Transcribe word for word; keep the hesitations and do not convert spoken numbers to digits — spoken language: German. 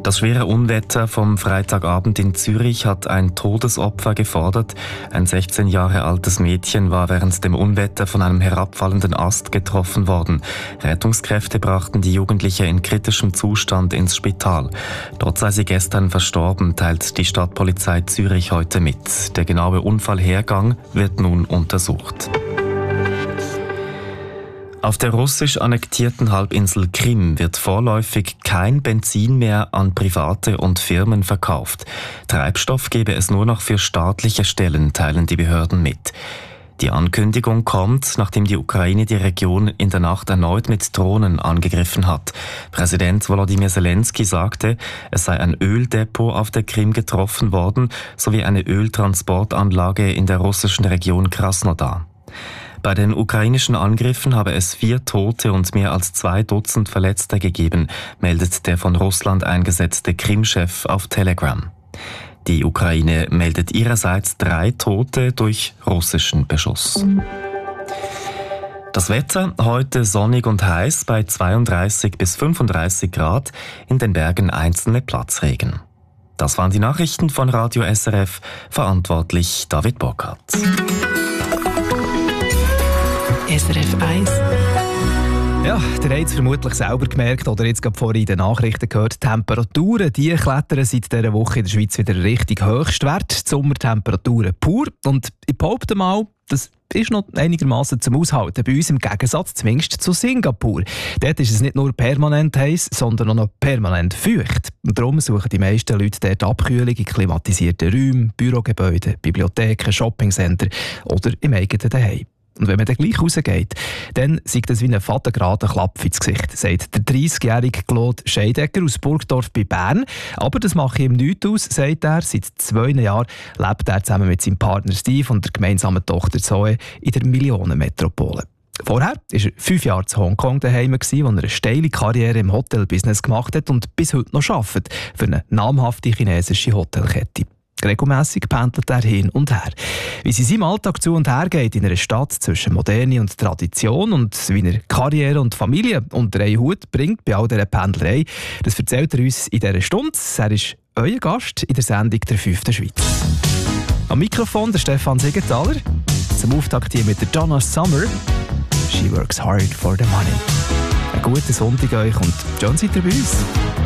Das schwere Unwetter vom Freitagabend in Zürich hat ein Todesopfer gefordert. Ein sechzehn Jahre altes Mädchen war während dem Unwetter von einem herabfallenden Ast getroffen worden. Rettungskräfte brachten die Jugendliche in kritischem Zustand ins Spital. Dort sei sie gestern verstorben, teilt die Stadtpolizei Zürich heute mit. Der genaue Unfallhergang wird nun untersucht. Auf der russisch annektierten Halbinsel Krim wird vorläufig kein Benzin mehr an Private und Firmen verkauft. Treibstoff gebe es nur noch für staatliche Stellen, teilen die Behörden mit. Die Ankündigung kommt, nachdem die Ukraine die Region in der Nacht erneut mit Drohnen angegriffen hat. Präsident Volodymyr Zelensky sagte, es sei ein Öldepot auf der Krim getroffen worden, sowie eine Öltransportanlage in der russischen Region Krasnodar. Bei den ukrainischen Angriffen habe es vier Tote und mehr als zwei Dutzend Verletzte gegeben, meldet der von Russland eingesetzte Krim-Chef auf Telegram. Die Ukraine meldet ihrerseits drei Tote durch russischen Beschuss. Das Wetter heute sonnig und heiß bei zweiunddreißig bis fünfunddreißig Grad, in den Bergen einzelne Platzregen. Das waren die Nachrichten von Radio S R F, verantwortlich David Burkhardt. S R F eins. Ja, der hat es vermutlich selber gemerkt oder jetzt gerade vorhin in den Nachrichten gehört. Die Temperaturen, die klettern seit dieser Woche in der Schweiz wieder richtig Höchstwert. Die Sommertemperaturen pur. Und ich behaupte mal, das ist noch einigermaßen zum Aushalten. Bei uns im Gegensatz zumindest zu Singapur. Dort ist es nicht nur permanent heiß, sondern auch noch permanent feucht. Und darum suchen die meisten Leute dort Abkühlung in klimatisierten Räumen, Bürogebäuden, Bibliotheken, Shoppingcenter oder im eigenen Zuhause. Und wenn man dann gleich rausgeht, dann sieht das wie ein fadengrader Klapp ins Gesicht, sagt der dreißigjährige Claude Scheidegger aus Burgdorf bei Bern. Aber das mache ihm nichts aus, sagt er. Seit zwei Jahren lebt er zusammen mit seinem Partner Steve und der gemeinsamen Tochter Zoe in der Millionenmetropole. Vorher war er fünf Jahre in Hongkong daheim, wo er eine steile Karriere im Hotelbusiness gemacht hat und bis heute noch arbeitet für eine namhafte chinesische Hotelkette. Regelmässig pendelt er hin und her. Wie es in seinem Alltag zu und her geht in einer Stadt zwischen Moderne und Tradition und wie er Karriere und Familie unter einen Hut bringt bei all dieser Pendlerei, das erzählt er uns in dieser Stunde. Er ist euer Gast in der Sendung «Der fünfte Schweiz». Am Mikrofon der Stefan Siegenthaler. Zum Auftakt hier mit der Donna Summer. «She works hard for the money». Einen guten Sonntag euch und schön seid ihr bei uns.